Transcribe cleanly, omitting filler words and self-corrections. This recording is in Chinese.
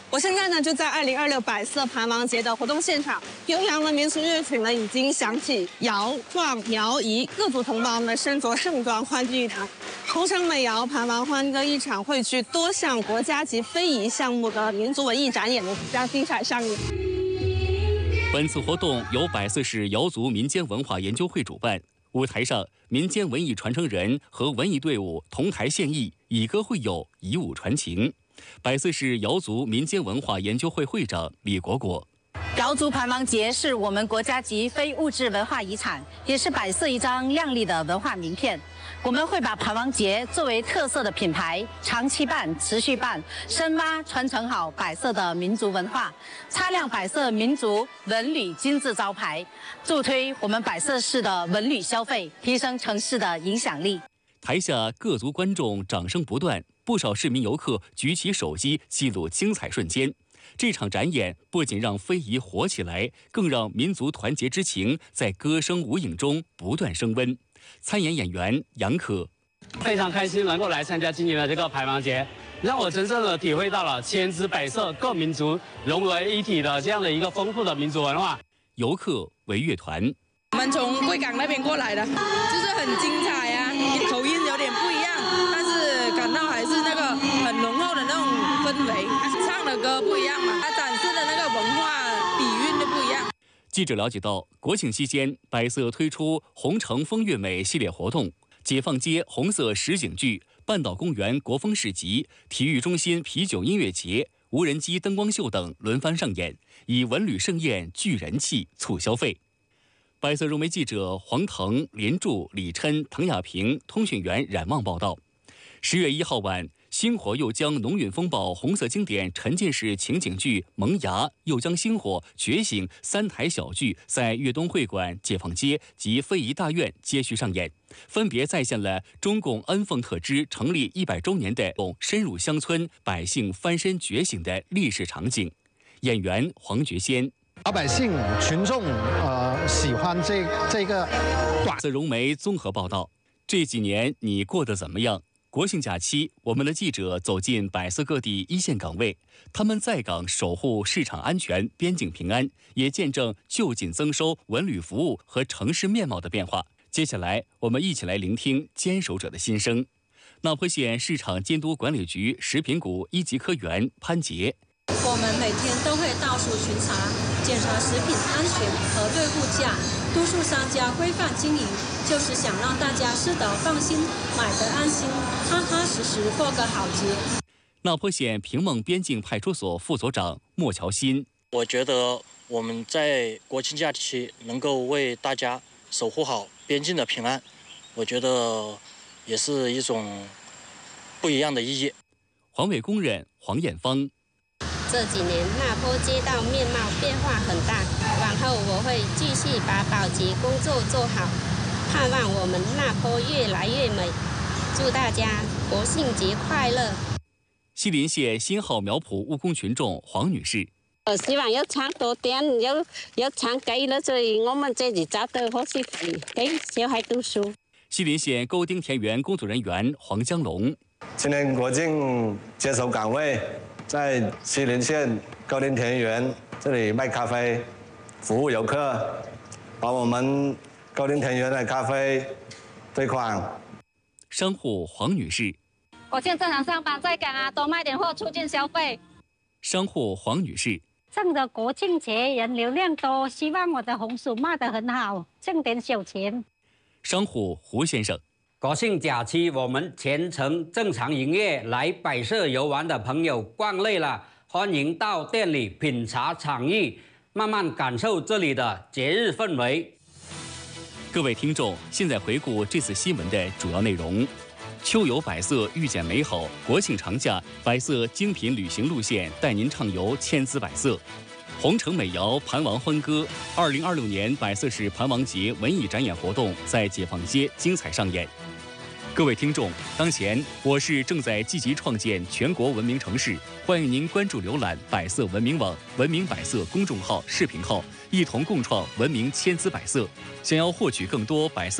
我现在呢就在2026百色盘王节的活动现场，悠扬的民俗乐曲呢已经响起，摇撞摇移，各族同胞们身着盛装欢聚一堂。红城美谣盘王欢歌一场汇聚多项国家级非遗项目的民族文艺展演呢将精彩上演。 本次活动由百色市瑶族民间文化研究会主办，舞台上民间文艺传承人和文艺队伍同台献艺，以歌会友，以舞传情。百色市瑶族民间文化研究会会长李果果。 瑶族盘王节是我们国家级非物质文化遗产，也是百色一张亮丽的文化名片。我们会把盘王节作为特色的品牌，长期办、持续办，深挖传承好百色的民族文化，擦亮百色民族文旅金字招牌，助推我们百色市的文旅消费，提升城市的影响力。 台下各族观众掌声不断，不少市民游客举起手机记录精彩瞬间。这场展演不仅让非遗火起来，更让民族团结之情在歌声舞影中不断升温。参演演员杨可非常开心能够来参加今年的这个盘王节，让我真正的体会到了千姿百色、各民族融为一体的这样的一个丰富的民族文化。 游客为乐团， 我们从贵港那边过来的，就是很精彩啊，口音有点不一样，但是感到还是那个很浓厚的那种氛围，唱的歌不一样嘛，它展示的那个文化底蕴就不一样。 记者了解到，国庆期间，百色推出红城风月美系列活动，解放街红色实景剧、半岛公园国风市集、体育中心啤酒音乐节、无人机灯光秀等轮番上演，以文旅盛宴聚人气、促消费。百色融媒记者黄腾、林柱、李琛、滕亚平，通讯员冉望报道。10月1号晚，星火又将浓韵风暴红色经典沉浸式情景剧《萌芽》又将星火觉醒3台小剧在粤东会馆、解放街及非遗大院接续上演，分别再现了中共恩奉特支成立100周年的深入乡村、百姓翻身觉醒的历史场景。演员黄觉先。 老百姓群众喜欢这个百色融媒综合报道。这几年你过得怎么样？国庆假期，我们的记者走进百色各地一线岗位，他们在岗守护市场安全、边境平安，也见证就近增收文旅服务和城市面貌的变化。接下来，我们一起来聆听坚守者的心声。那坡县市场监督管理局食品股1级科员潘杰。 我们每天都会到处巡查，检查食品安全、核对物价，督促商家规范经营，就是想让大家吃得放心，买得安心，踏踏实实过个好节。 那坡县平孟边境派出所副所长莫乔新， 我觉得我们在国庆假期能够为大家守护好边境的平安，我觉得也是一种不一样的意义。 环卫工人黄艳芳。 这几年那坡街道面貌变化很大，往后我会继续把保洁工作做好，盼望我们那坡越来越美。祝大家国庆节快乐！ 西林县新号苗圃务工群众黄女士， 我希望有唱多点，有唱给了，所以我们这里找到伙食费给小孩读书。 西林县沟丁田园工作人员黄江龙， 今年国庆接手岗位。在西林县沟丁田园这里卖咖啡，服务游客，把我们沟丁田园的咖啡推广。 商户黄女士， 国庆正常上班在岗啊，多卖点货，促进消费。 商户黄女士， 趁着国庆节人流量多，希望我的红薯卖得很好，挣点小钱。 商户胡先生。 国庆假期，我们全程正常营业。来百色游玩的朋友逛累了，欢迎到店里品茶尝艺，慢慢感受这里的节日氛围。 各位听众，现在回顾这次新闻的主要内容：秋游百色，遇见美好；国庆长假，百色精品旅行路线带您畅游千姿百色。红城美谣盘王欢歌，2026年百色市盘王节文艺展演活动在解放街精彩上演。各位听众，当前我市正在积极创建全国文明城市，欢迎您关注浏览百色文明网、文明百色公众号、视频号，一同共创文明千姿百色。想要获取更多百色